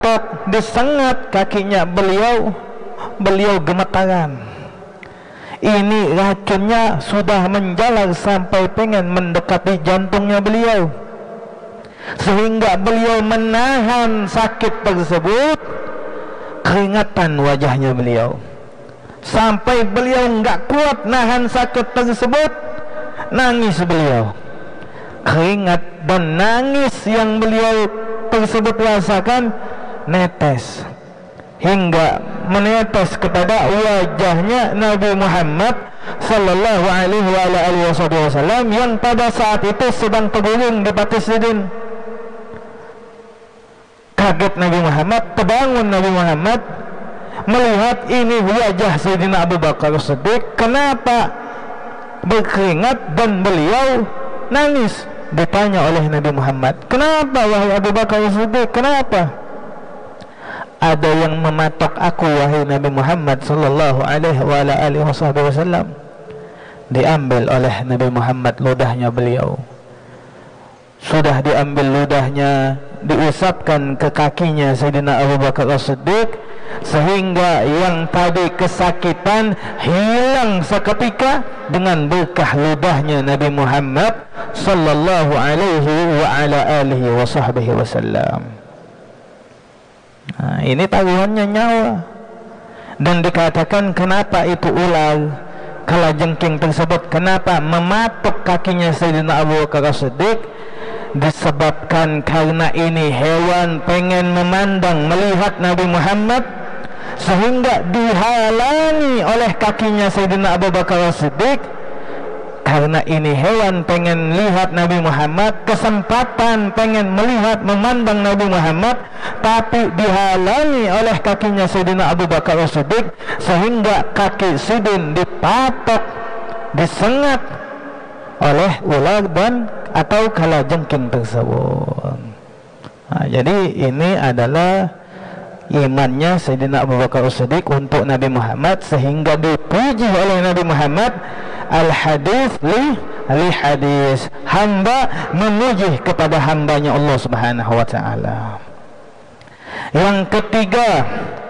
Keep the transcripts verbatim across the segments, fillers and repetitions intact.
tok disengat kakinya beliau, beliau gemetaran. Ini racunnya sudah menjalar sampai pengen mendekati jantungnya beliau, sehingga beliau menahan sakit tersebut. Keringatan wajahnya beliau sampai beliau enggak kuat nahan sakit tersebut. Nangis beliau, keringat dan nangis yang beliau tersebut rasakan netes hingga menetes kepada wajahnya Nabi Muhammad sallallahu alaihi wasallam yang pada saat itu sedang tergulung di batu sidin. Kaget Nabi Muhammad, terbangun Nabi Muhammad melihat ini wajah Sayyidina Abu Bakar Siddiq, kenapa berkeringat dan beliau nangis. Ditanya oleh Nabi Muhammad, kenapa wahai Abu Bakar Siddiq, kenapa? Ada yang mematok aku wahai Nabi Muhammad sallallahu alaihi wasallam. Diambil oleh Nabi Muhammad ludahnya beliau. Sudah diambil ludahnya, diusapkan ke kakinya Sayyidina Abu Bakar As-Siddiq, sehingga yang tadi kesakitan hilang seketika dengan berkah ludahnya Nabi Muhammad sallallahu alaihi wa ala alihi wa sahbihi wasallam. Nah, ini taruhannya nyawa. Dan dikatakan kenapa itu ular kalajengking tersebut, kenapa mematuk kakinya Sayyidina Abu Bakar As-Siddiq, disebabkan karena ini hewan pengen memandang, melihat Nabi Muhammad, sehingga dihalangi oleh kakinya Sayyidina Abu Bakar As-Siddiq. Karena ini hewan pengen lihat Nabi Muhammad, kesempatan pengen melihat, memandang Nabi Muhammad, tapi dihalangi oleh kakinya Sayyidina Abu Bakar As-Siddiq, sehingga kaki sidin dipatok, disengat oleh ular dan atau kalajengking tersebut. Nah, jadi ini adalah imannya Sayyidina Abu Bakar As-Siddiq untuk Nabi Muhammad, sehingga dipuji oleh Nabi Muhammad, al-hadis li li hadis, hamba memuji kepada hambanya Allah Subhanahu wa taala. Yang ketiga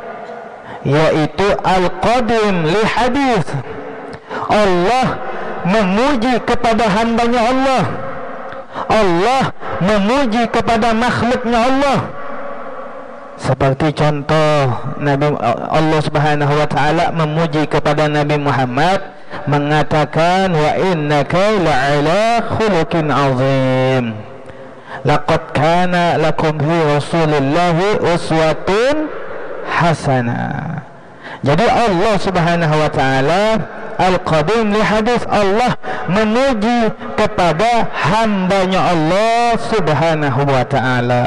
yaitu al-qadim li hadis, Allah memuji kepada hambanya Allah, Allah memuji kepada makhluknya Allah. Seperti contoh Nabi Allah Subhanahu wa taala memuji kepada Nabi Muhammad, mengatakan wa innaka la'ala khuluqin azim, laqad kana lakum fi rasulillahi uswatun hasanah. Jadi Allah Subhanahu wa taala al-qadim li hadis, Allah memuji kepada hambanya Allah Subhanahu wa taala.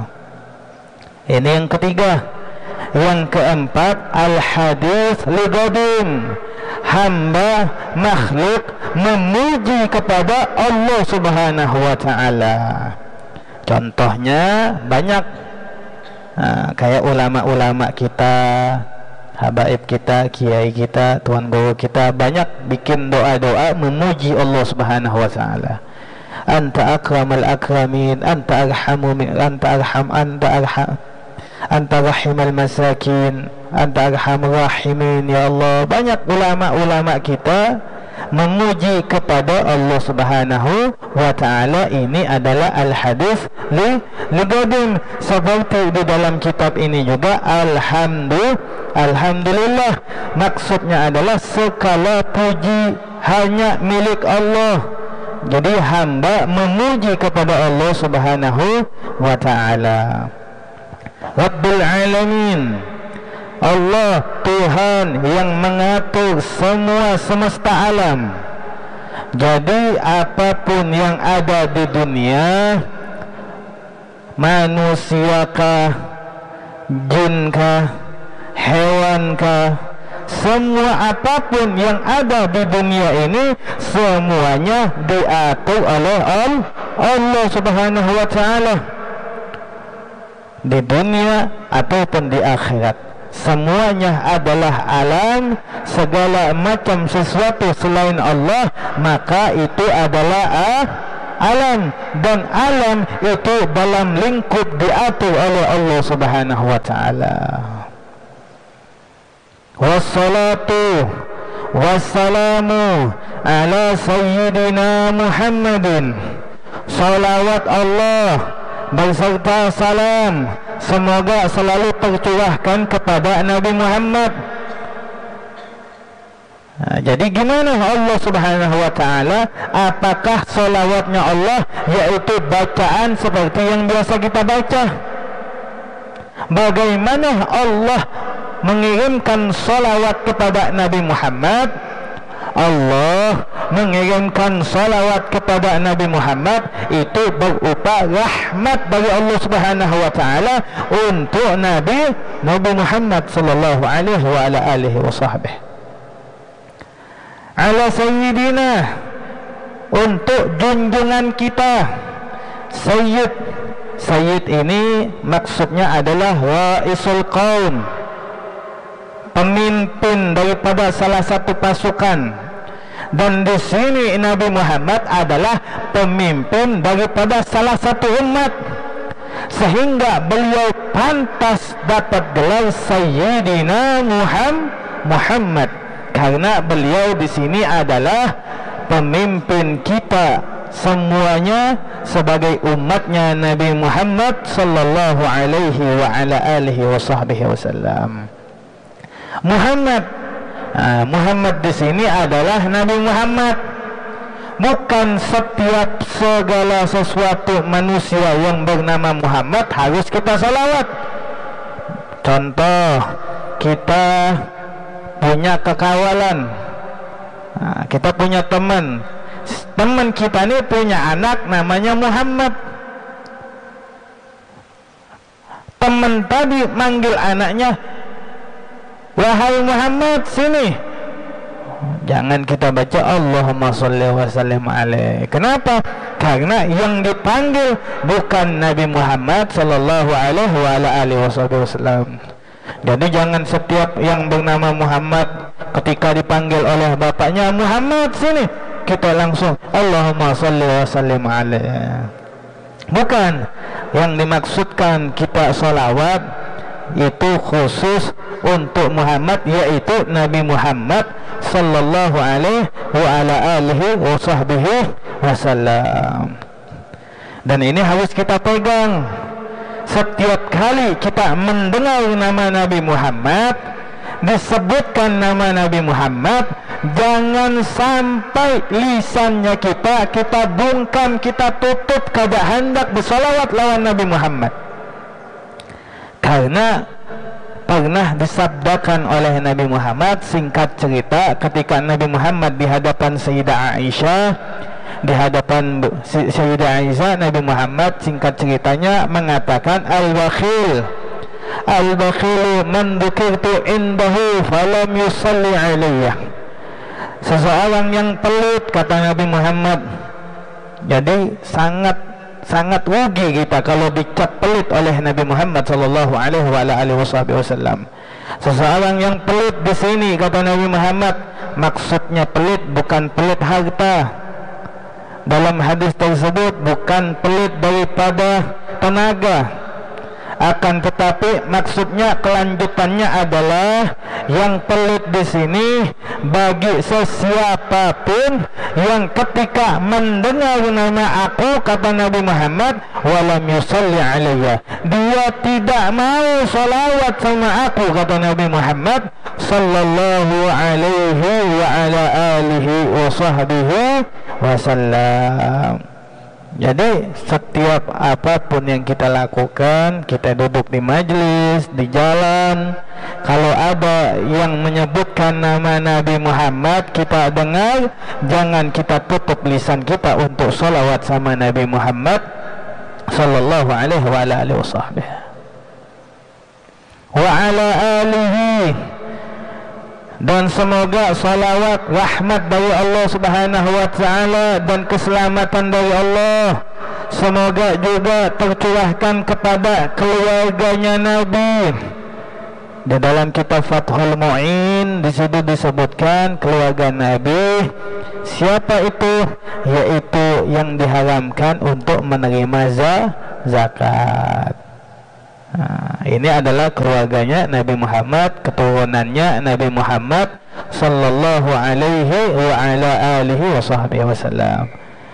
Ini yang ketiga. Yang keempat, al-hadis li qadim, hamba makhluk memuji kepada Allah Subhanahu wa taala. Contohnya banyak, nah, kayak ulama-ulama kita, habaib kita, kiai kita, tuan guru kita, banyak bikin doa-doa memuji Allah Subhanahu wa taala. Anta akramal akramin, anta arhamu min anta arham anta arham anta rahimal masakin, anta arhamur rahimin, ya Allah. Banyak ulama-ulama kita memuji kepada Allah Subhanahu wa taala. Ini adalah al-hadis li liqadim. Seperti di dalam kitab ini juga alhamdulillah, alhamdulillah, maksudnya adalah segala puji hanya milik Allah. Jadi hamba memuji kepada Allah Subhanahu wa taala. Rabbul alamin, Allah Tuhan yang mengatur semua semesta alam. Jadi apapun yang ada di dunia, manusiakah, jinkah, hewankah, semua apapun yang ada di dunia ini, semuanya diatur oleh Allah Subhanahu wa taala. Di dunia ataupun di akhirat, semuanya adalah alam. Segala macam sesuatu selain Allah, maka itu adalah ah, alam, dan alam itu dalam lingkup diatur oleh Allah Subhanahu wa taala. Wassalatu wassalamu ala sayyidina Muhammadin. Salawat Allah berserta salam semoga selalu tercurahkan kepada Nabi Muhammad. Nah, jadi gimana Allah Subhanahu wa taala? Apakah salawatnya Allah yaitu bacaan seperti yang biasa kita baca? Bagaimana Allah mengirimkan salawat kepada Nabi Muhammad? Allah mengirimkan salawat kepada Nabi Muhammad itu berupa rahmat dari Allah Subhanahu wa taala untuk Nabi Nabi Muhammad sallallahu alaihi wa ala alihi wasahbihi. Ala sayyidina, untuk junjungan kita sayyid. Sayyid ini maksudnya adalah ra'isul qaum, pemimpin daripada salah satu pasukan. Dan di sini Nabi Muhammad adalah pemimpin daripada salah satu umat, sehingga beliau pantas dapat gelar Sayyidina Muhammad, karena beliau di sini adalah pemimpin kita semuanya sebagai umatnya Nabi Muhammad sallallahu alaihi wa ala alihi wa sahbihi wasallam. Muhammad, nah, Muhammad di sini adalah Nabi Muhammad, bukan setiap segala sesuatu manusia yang bernama Muhammad harus kita salawat. Contoh, kita punya kekawalan, nah, kita punya teman, teman kita ini punya anak namanya Muhammad. Teman tadi manggil anaknya, wahai Muhammad, sini. Jangan kita baca Allahumma sholli wa sallim alaihi. Kenapa? Karena yang dipanggil bukan Nabi Muhammad sallallahu alaihi wa ala alihi wasallam. Jadi jangan setiap yang bernama Muhammad ketika dipanggil oleh bapaknya, Muhammad sini, kita langsung Allahumma sholli wa sallim alaihi. Bukan. Yang dimaksudkan kita salawat itu khusus untuk Muhammad, yaitu Nabi Muhammad sallallahu alaihi wa ala alihi wa sahbihi wasallam. Dan ini harus kita pegang. Setiap kali kita mendengar nama Nabi Muhammad, disebutkan nama Nabi Muhammad, jangan sampai lisannya kita kita bungkam, kita tutup, kada hendak bersalawat lawan Nabi Muhammad. Karena pernah disabdakan oleh Nabi Muhammad, singkat cerita, ketika Nabi Muhammad di hadapan Sayyidah Aisyah, di hadapan Sayyidah Aisyah, Nabi Muhammad singkat ceritanya mengatakan, al-bakhil al-bakhilu man dzukirtu indahu falam yusalli alayya. Seseorang yang pelit, kata Nabi Muhammad. Jadi sangat sangat rugi kita kalau dicap pelit oleh Nabi Muhammad sallallahu alaihi wa alihi wasallam. Seseorang yang pelit di sini, kata Nabi Muhammad, maksudnya pelit bukan pelit harta. Dalam hadis tersebut bukan pelit daripada tenaga, akan tetapi maksudnya kelanjutannya adalah yang pelit di sini bagi sesiapapun yang ketika mendengar nama aku, kata Nabi Muhammad, walam yusalli alayya, dia tidak mau salawat sama aku, kata Nabi Muhammad sallallahu alaihi wa ala alihi wa sahbihi wasallam. Jadi setiap apapun yang kita lakukan, kita duduk di majlis, di jalan, kalau ada yang menyebutkan nama Nabi Muhammad, kita dengar, jangan kita tutup lisan kita untuk salawat sama Nabi Muhammad sallallahu alaihi wa ala alihi wasahbihi wa ala alihi. Dan semoga salawat, rahmat dari Allah Subhanahu wa ta'ala dan keselamatan dari Allah semoga juga tercurahkan kepada keluarganya Nabi, Di dalam kitab Fathul Mu'in di situ disebutkan keluarga Nabi. Siapa itu? Yaitu yang diharamkan untuk menerima zakat. Nah, ini adalah keluarganya Nabi Muhammad, keturunannya Nabi Muhammad sallallahu alaihi wa ala alihi wa sahbihi wasallam.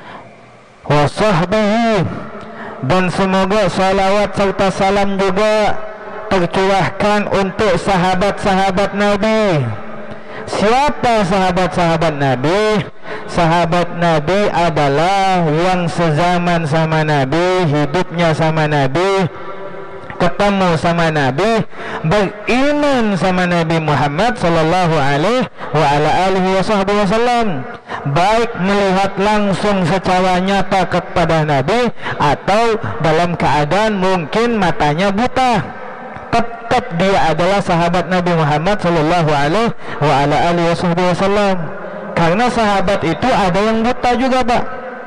Wa sahbihi, dan semoga salawat serta salam juga tercurahkan untuk sahabat-sahabat Nabi. Siapa sahabat-sahabat Nabi? Sahabat Nabi adalah yang sezaman sama Nabi, hidupnya sama Nabi, ketemu sama Nabi, beriman sama Nabi Muhammad sallallahu alaihi wa ala alihi wasallam, baik melihat langsung secara nyata kepada Nabi atau dalam keadaan mungkin matanya buta, tetap dia adalah sahabat Nabi Muhammad sallallahu alaihi wa ala alihi wasallam. Karena sahabat itu ada yang buta juga, Pak.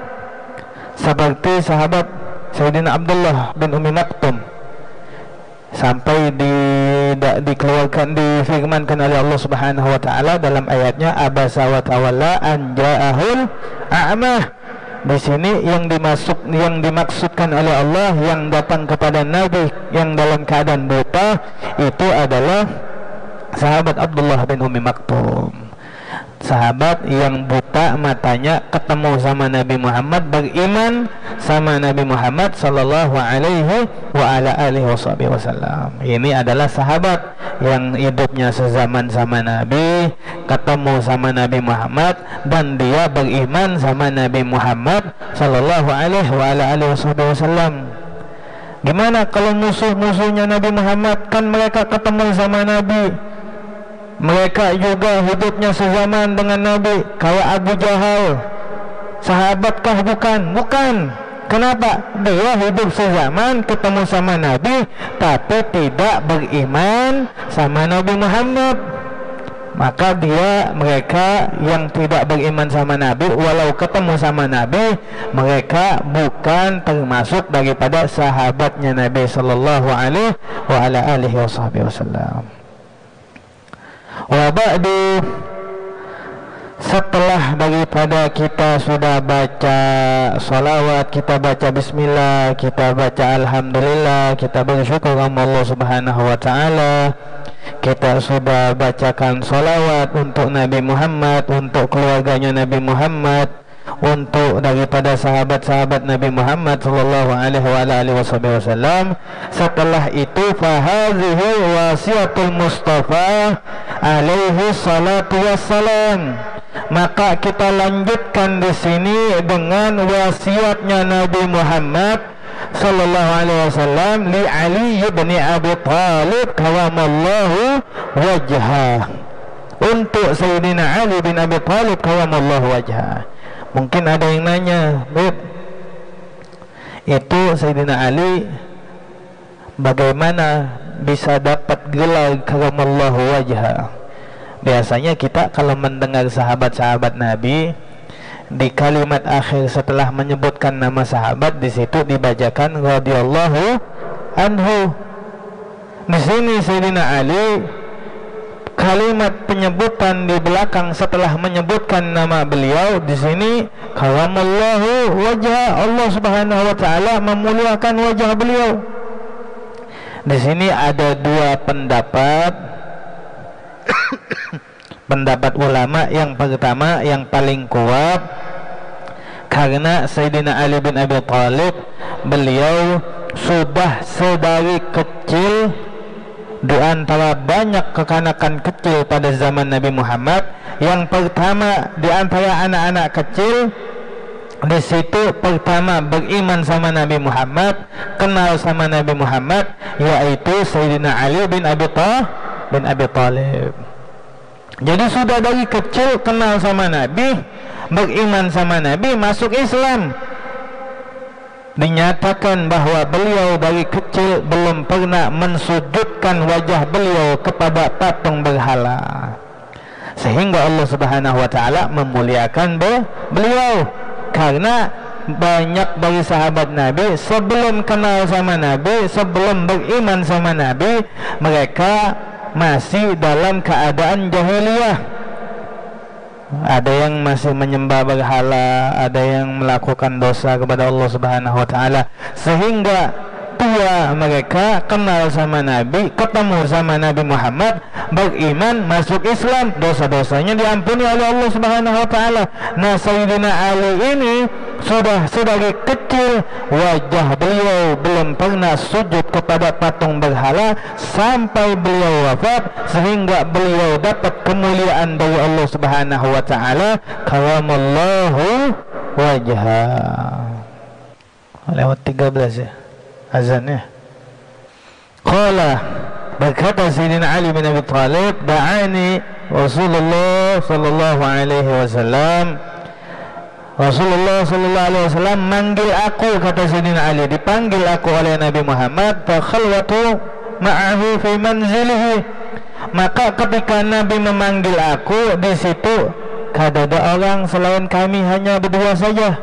Seperti sahabat Sayyidina Abdullah bin Ummi Maktum, sampai di, da, dikeluarkan, difirmankan oleh Allah Subhanahu wa taala dalam ayatnya abasa wa tawalla an ja'ahul a'mah. Di sini yang dimasuk yang dimaksudkan oleh Allah yang datang kepada Nabi yang dalam keadaan buta itu adalah sahabat Abdullah bin Ummi Maktum. Sahabat yang buta matanya ketemu sama Nabi Muhammad, beriman sama Nabi Muhammad sallallahu alaihi wa ala alihi wasallam. Ini adalah sahabat yang hidupnya sezaman sama Nabi, ketemu sama Nabi Muhammad, dan dia beriman sama Nabi Muhammad sallallahu alaihi wa ala alihi wasallam. Gimana kalau musuh-musuhnya Nabi Muhammad? Kan mereka ketemu sama Nabi, mereka juga hidupnya sezaman dengan Nabi, kayak Abu Jahal. Sahabatkah? Bukan. Bukan. Kenapa? Dia hidup sezaman, ketemu sama Nabi, tapi tidak beriman sama Nabi Muhammad. Maka dia, mereka yang tidak beriman sama Nabi, walau ketemu sama Nabi, mereka bukan termasuk daripada sahabatnya Nabi sallallahu alaihi wa ala alihi wasallam. Wa ba'du, setelah daripada kita sudah baca salawat, kita baca bismillah, kita baca alhamdulillah, kita bersyukur kepada Allah Subhanahu wa taala, kita sudah bacakan salawat untuk Nabi Muhammad, untuk keluarganya Nabi Muhammad, untuk daripada sahabat-sahabat Nabi Muhammad sallallahu alaihi wa alihi wasallam. Setelah itu fahadhihi wasiatul Mustafa alaihi salatu wassalam, maka kita lanjutkan di sini dengan wasiatnya Nabi Muhammad sallallahu alaihi wasallam li Ali bin Abi Thalib karamallahu wajhah, untuk Sayyidina Ali bin Abi Thalib karamallahu wajhah. Mungkin ada yang nanya, Bud, itu Sayyidina Ali bagaimana bisa dapat gelar karamallahu wajhah? Biasanya kita kalau mendengar sahabat-sahabat Nabi, di kalimat akhir setelah menyebutkan nama sahabat, di situ dibacakan radhiyallahu anhu. Di sini Sayyidina Ali, kalimat penyebutan di belakang setelah menyebutkan nama beliau, di sini karamallahu wajah, Allah Subhanahu wa taala memuliakan wajah beliau. Di sini ada dua pendapat pendapat ulama. Yang pertama, yang paling kuat, karena Sayyidina Ali bin Abi Thalib, beliau sudah sedari kecil, di antara banyak kekanakan kecil pada zaman Nabi Muhammad. Yang pertama di antara anak-anak kecil, di situ pertama beriman sama Nabi Muhammad, kenal sama Nabi Muhammad, yaitu Sayyidina Ali bin Abi Thalib bin Abi Thalib. Jadi sudah dari kecil kenal sama Nabi, beriman sama Nabi, masuk Islam. Dinyatakan bahwa beliau dari kecil belum pernah mensujudkan wajah beliau kepada patung berhala, sehingga Allah Subhanahu wa taala memuliakan beliau. Karena banyak dari sahabat Nabi sebelum kenal sama Nabi, sebelum beriman sama Nabi, mereka masih dalam keadaan jahiliyah. Ada yang masih menyembah berhala, ada yang melakukan dosa kepada Allah Subhanahu wa taala, sehingga tua mereka kenal sama Nabi, ketemu sama Nabi Muhammad, beriman, masuk Islam, dosa-dosanya diampuni oleh Allah Subhanahu wa taala. Nah, Sayyidina Ali ini sudah sebagai kecil wajah beliau belum pernah sujud kepada patung berhala sampai beliau wafat, sehingga beliau dapat kemuliaan dari Allah Subhanahu wa taala, karamallahu wajha. Lewat tiga belas ya azannya. Qala, berkata Sayyidina Ali bin Abi Thalib, da'ani Rasulullah sallallahu alaihi wasallam, Rasulullah sallallahu alaihi wasallam manggil aku, kata Sayyidina Ali, dipanggil aku oleh Nabi Muhammad, fa khalwatu ma'ahu fi manzilihi, maka ketika Nabi memanggil aku, di situ kadada orang selain kami, hanya berdua saja,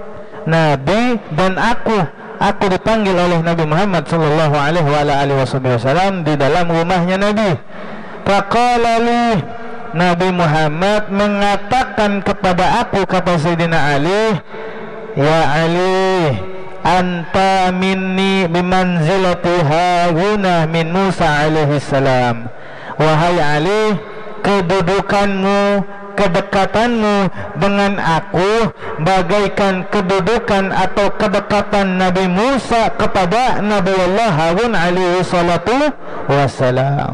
Nabi dan aku. Aku dipanggil oleh Nabi Muhammad sallallahu alaihi wasallam di dalam rumahnya Nabi. Faqala li, Nabi Muhammad mengatakan kepada aku, kata Sayyidina Ali, ya Ali, anta minni bimanzilati Haruna min Musa alaihi salam. Wahai Ali, kedudukanmu, kedekatanmu dengan aku bagaikan kedudukan atau kedekatan Nabi Musa kepada Nabi Allah Harun alaihi salatu wassalam.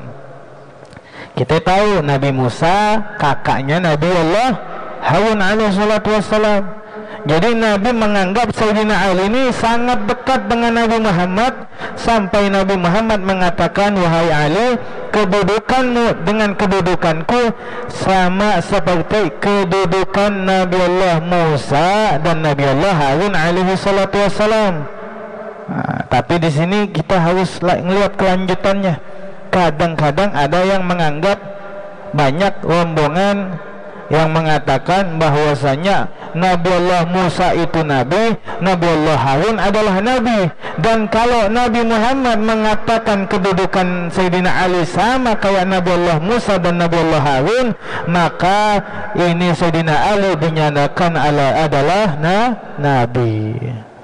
Kita tahu Nabi Musa kakaknya Nabi Allah Harun alaihi salatu wassalam. Jadi Nabi menganggap Sayyidina Ali ini sangat dekat dengan Nabi Muhammad, sampai Nabi Muhammad mengatakan, wahai Ali, kedudukanmu dengan kedudukanku sama seperti kedudukan Nabi Allah Musa dan Nabi Allah Harun alaihi salatu wassalam. Nah, tapi di sini kita harus melihat kelanjutannya. Kadang-kadang ada yang menganggap, banyak rombongan yang mengatakan bahwasanya Nabi Allah Musa itu Nabi, Nabi Allah Harun adalah Nabi. Dan kalau Nabi Muhammad mengatakan kedudukan Sayyidina Ali sama kayak Nabi Allah Musa dan Nabi Allah Harun, maka ini Sayyidina Ali dinyatakan adalah na, Nabi.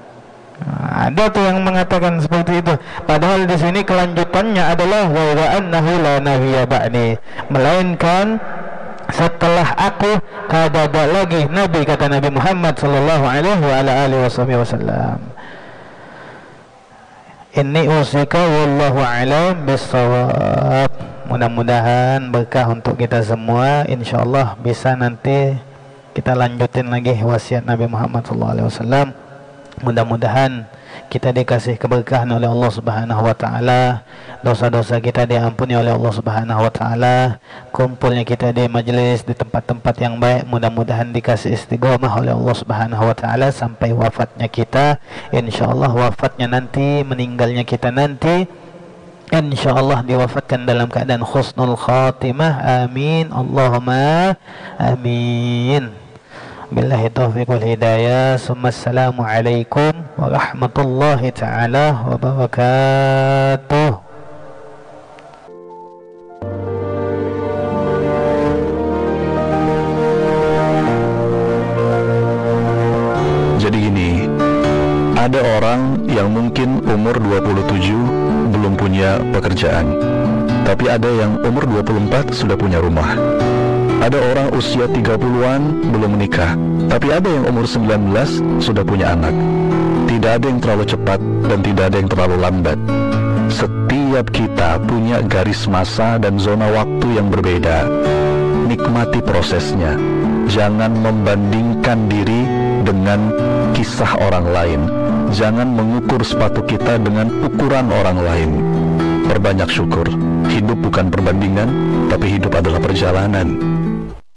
Nah, ada tuh yang mengatakan seperti itu. Padahal di sini kelanjutannya adalah wa annahu la nabiyya ba'di, melainkan setelah aku kada ada lagi Nabi, kata Nabi Muhammad sallallahu alaihi wasallam. Inni usika wallahu a'lam bissawab. Mudah-mudahan berkah untuk kita semua. Insyaallah bisa nanti kita lanjutin lagi wasiat Nabi Muhammad sallallahu alaihi wasallam. Mudah-mudahan kita dikasih keberkahan oleh Allah Subhanahu wa taala, dosa-dosa kita diampuni oleh Allah Subhanahu wa taala, kumpulnya kita di majelis di tempat-tempat yang baik, mudah-mudahan dikasih istiqomah oleh Allah Subhanahu wa taala sampai wafatnya kita. Insyaallah wafatnya nanti, meninggalnya kita nanti, insyaallah diwafatkan dalam keadaan husnul khatimah. Amin Allahumma amin. Billahi taufiq wal hidayah. Assalamualaikum warahmatullahi taala wabarakatuh. Jadi gini, ada orang yang mungkin umur dua puluh tujuh belum punya pekerjaan, tapi ada yang umur dua puluh empat sudah punya rumah. Ada orang usia tiga puluhan belum menikah, tapi ada yang umur sembilan belas sudah punya anak. Tidak ada yang terlalu cepat dan tidak ada yang terlalu lambat. Setiap kita punya garis masa dan zona waktu yang berbeda. Nikmati prosesnya. Jangan membandingkan diri dengan kisah orang lain. Jangan mengukur sepatu kita dengan ukuran orang lain. Perbanyak syukur. Hidup bukan perbandingan, tapi hidup adalah perjalanan.